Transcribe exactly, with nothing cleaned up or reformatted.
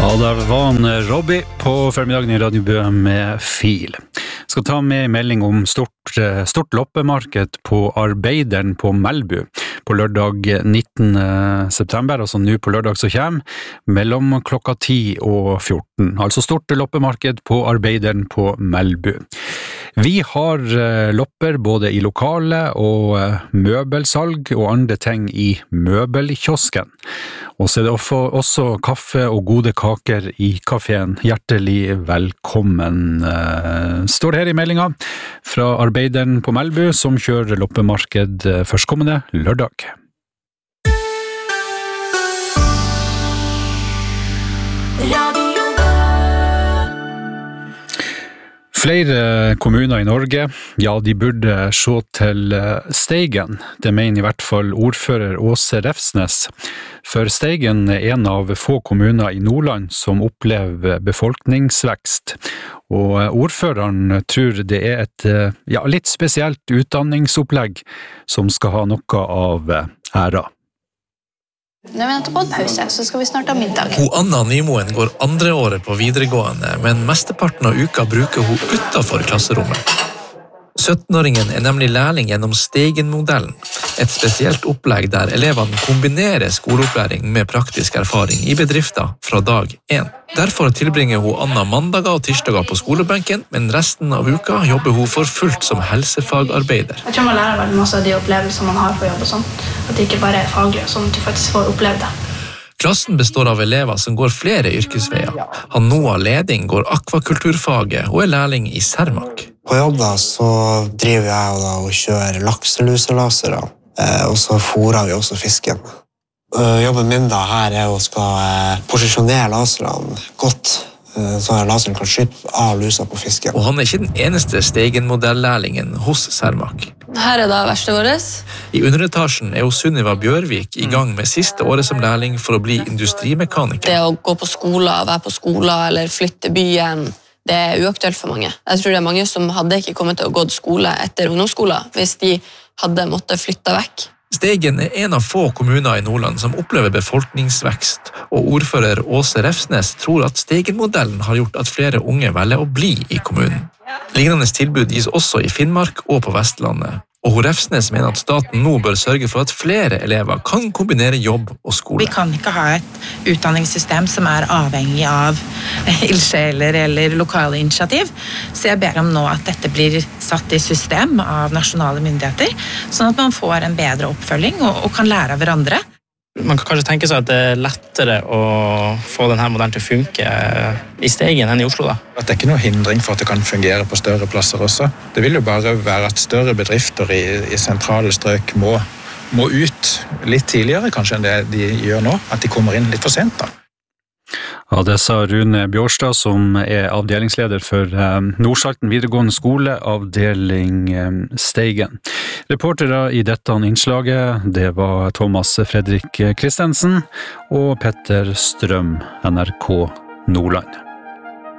Ja, det var en Robbie på formiddagen i Radio Bø med Fil. Jeg skal ta med en melding om stort, stort loppemarked på Arbeideren på Melbu på lørdag nittende september, altså nå på lørdag så kommer, mellom klokka ti og fjorten. Altså stort loppemarked på Arbeideren på Melbu. Vi har lopper både i lokale og møbelsalg og andre ting i møbelkiosken. Og så er det også kaffe og gode kaker i kaféen. Hjertelig velkommen, står det her i meldingen fra Arbeideren på Melbu, som kjører loppemarked førstkommende lørdag. Flere kommuner i Norge, ja, de burde se til Steigen. Det mener i hvert fall ordfører Åse Refsnes. For Steigen er en av få kommuner i Nordland som opplever befolkningsvekst. Og ordføreren tror det er et ja, litt spesielt utdanningsopplegg som skal ha noe av æra. Nå er vi nettopp på en pause, så skal vi snart ha middag. Hun Anna Nymoen går andre året på videregående, men mesteparten av uka bruker hun utenfor klasserommet. syttenåringen er nemlig lærling gjennom Steigen-modellen, et spesielt opplegg der elevene kombinerer skoleopplæring med praktisk erfaring i bedrifter fra dag én. Derfor tilbringer hun Anna mandager og tirsdager på skolebenken, men resten av uka jobber hun for fullt som helsefagarbeider. Jeg tror man lærer veldig masse av de opplevelsene man har på jobb og sånn, at det ikke bare er faglig, sånn at du faktisk får oppleve det. Klassen består av elever som går flere yrkesveier. Han Noah Leding går akvakulturfaget og er lærling i Cermaq. På jobb da, så driver jeg da og kjører lakseluselasere, og så fôrer vi også fisken. Jobben min da her er å skal posisjonere laserne godt, så laseren kan skyte av lusa på fisken. Og han er ikke den eneste Steigen-modell-lærlingen hos Cermaq. Her er da verste våres. I underetasjen er Sunniva Bjørvik i gang med siste året som lærling for å bli industrimekaniker. Det å gå på skolen, være på skolen eller flytte byen, det er uaktuelt for mange. Jeg tror det er mange som hadde ikke kommet til å gå til skole etter ungdomsskolen hvis de hadde måttet flytte vekk. Steigen er en av få kommuner i Nordland som opplever befolkningsvekst, og ordfører Åse Refsnes tror at Steigen-modellen har gjort at flere unge velger å bli i kommunen. Lignende tilbud gis også i Finnmark og på Vestlandet, og Refsnes mener at staten nå bør sørge for at flere elever kan kombinere jobb og skole. Vi kan ikke ha et utdanningssystem som er avhengig av ildsjeler eller lokale initiativ, så jeg ber om nå at dette blir satt i system av nasjonale myndigheter, sånn at man får en bedre oppfølging og, og kan lære av hverandre. Man kan kanskje tenke seg at det er lettere å få denne modellen til å funke i Steigen enn i Oslo da. At det er ikke noe hindring for at det kan fungere på større plasser også. Det vil jo bare være at større bedrifter i, i sentrale strøk må, må ut litt tidligere kanskje enn det de gjør nå, at de kommer inn litt for sent da. Ja, det sa Rune Bjørstad, som er avdelingsleder for Nordsalten videregående skole, avdeling Steigen. Reportere i dette innslaget, det var Thomas Fredrik Kristensen og Petter Strøm, N R K Nordland.